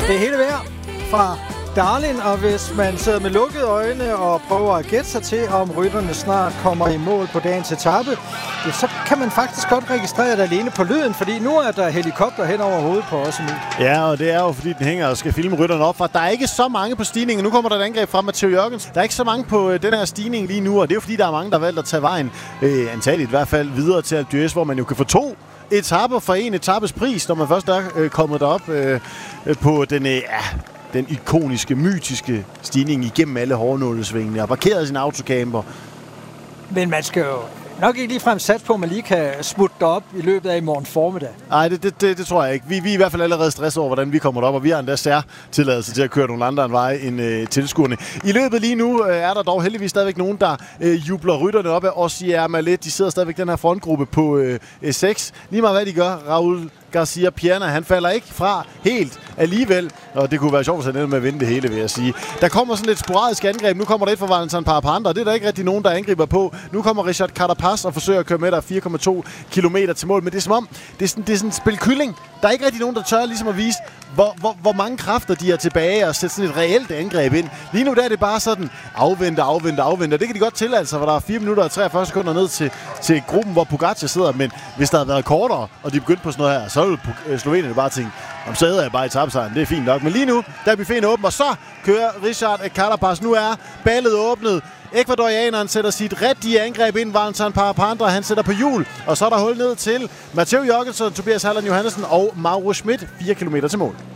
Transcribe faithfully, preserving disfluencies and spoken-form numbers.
Det er hele værd fra Darlin, og hvis man sidder med lukkede øjne og prøver at gætte sig til, om rytterne snart kommer i mål på dagens etape, så kan man faktisk godt registrere det alene på lyden, fordi nu er der helikopter hen over hovedet på os. Ja, og det er jo, fordi den hænger og skal filme rytterne op fra. Der er ikke så mange på stigningen. Nu kommer der et angreb fra Matteo Jørgensen. Der er ikke så mange på øh, den her stigning lige nu, og det er jo, fordi der er mange, der har valgt at tage vejen, øh, antageligt i hvert fald, videre til Alpe d'Huez, hvor man jo kan få to etaper for en etapes pris, når man først er øh, kommet derop øh, på den, øh, ja, den ikoniske, mytiske stigning igennem alle hårnålesvingene og parkeret sin autocamper. Men man skal jo nok ikke ligefrem sat på, at man lige kan smutte derop i løbet af i morgen formiddag. Nej, det, det, det, det tror jeg ikke. Vi, vi er i hvert fald allerede stresset over, hvordan vi kommer derop, og vi har endda særtilladelse til at køre nogle andre veje end øh, tilskuerne. I løbet lige nu øh, er der dog heldigvis stadigvæk nogen, der øh, jubler rytterne op af Ossier Malet. De sidder stadigvæk i den her frontgruppe på øh, seks. Lige meget hvad de gør, Raul Garcia Pierna, han falder ikke fra helt alligevel, og det kunne være sjovt, hvis han ender med at vinde det hele, vil jeg sige. Der kommer sådan et sporadisk angreb. Nu kommer der et fra Valentin Parapanda, og det er der ikke rigtig nogen, der angriber på. Nu kommer Richard Carapaz og forsøger at køre med der fire komma to kilometer til mål, men det er som om, det er sådan, det er sådan et spil kylling. Der er ikke rigtig nogen, der tør ligesom at vise, hvor, hvor, hvor mange kræfter de er tilbage og sætte sådan et reelt angreb ind. Lige nu der er det bare sådan, afvente, afvente, afvente. Det kan de godt tillade sig, for der er fire minutter og treogfyrre sekunder ned til, til gruppen, hvor Pogacar sidder. Men hvis der havde været kortere, og de begyndte på sådan noget her, så ville Slovenien bare tænke, om så æder jeg bare i tabsejren, det er fint nok. Men lige nu, der er buffeten åben, og så kører Richard Carapaz. Nu er ballet åbnet. Ecuadorianeren sætter sit rigtige angreb ind. Valentin Parapanda, han sætter på hjul. Og så er der hul ned til Matteo Jørgensen, Tobias Halland Johannessen og Mauro Schmidt. fire kilometer til mål.